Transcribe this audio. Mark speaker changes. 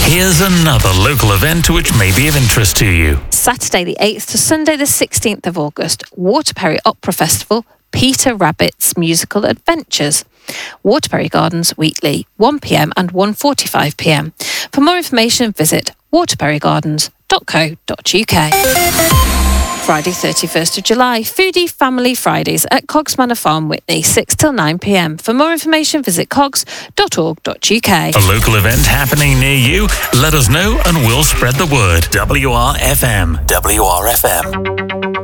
Speaker 1: Here's another local event which may be of interest to you.
Speaker 2: Saturday the 8th to Sunday the 16th of August, Waterperry Opera Festival, Peter Rabbit's Musical Adventures. Waterperry Gardens weekly, 1pm and 1:45pm. For more information, visit waterperrygardens.co.uk. Friday 31st of July, Foodie Family Fridays at Cogs Manor Farm, Witney, 6 till 9pm. For more information, visit cogs.org.uk.
Speaker 1: A local event happening near you? Let us know and we'll spread the word. WRFM. WRFM.